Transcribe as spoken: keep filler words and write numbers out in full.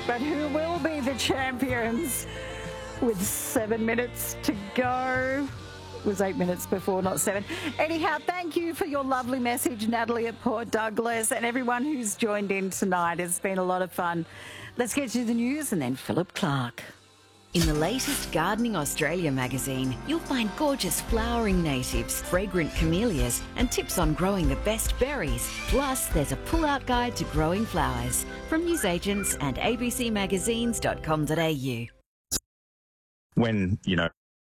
But who will be the champions with seven minutes to go? It was eight minutes before, not seven. Anyhow, thank you for your lovely message, Natalie at Port Douglas, and everyone who's joined in tonight. It's been a lot of fun. Let's get to the news and then Philip Clark. In the latest Gardening Australia magazine, you'll find gorgeous flowering natives, fragrant camellias, and tips on growing the best berries. Plus, there's a pull-out guide to growing flowers from newsagents and a b c magazines dot com dot a u. When, you know,